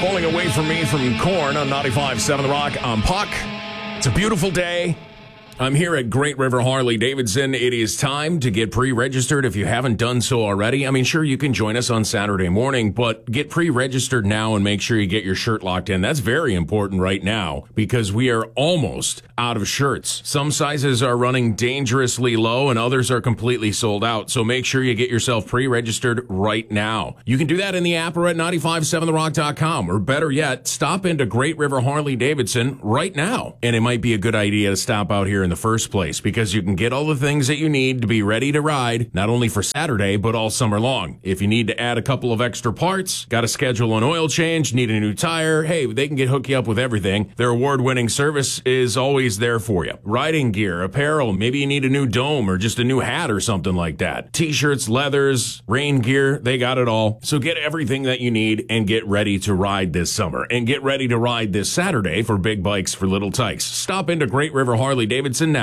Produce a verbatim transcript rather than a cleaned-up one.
Falling Away From Me from Korn on ninety-five point seven The Rock. I'm Puck. It's a beautiful day. I'm here at Great River Harley-Davidson. It is time to get pre-registered if you haven't done so already. I mean, sure, you can join us on Saturday morning, but get pre-registered now and make sure you get your shirt locked in. That's very important right now because we are almost out of shirts. Some sizes are running dangerously low and others are completely sold out. So make sure you get yourself pre-registered right now. You can do that in the app or at nine five seven the rock dot com, or better yet, stop into Great River Harley-Davidson right now. And it might be a good idea to stop out here in the first place because you can get all the things that you need to be ready to ride, not only for Saturday, but all summer long. If you need to add a couple of extra parts, got to schedule an oil change, need a new tire, hey, they can get hook you up with everything. Their award-winning service is always there for you. Riding gear, apparel, maybe you need a new dome or just a new hat or something like that. T-shirts, leathers, rain gear, they got it all. So get everything that you need and get ready to ride this summer. And get ready to ride this Saturday for Big Bikes for Little Tykes. Stop into Great River Harley-Davidson now.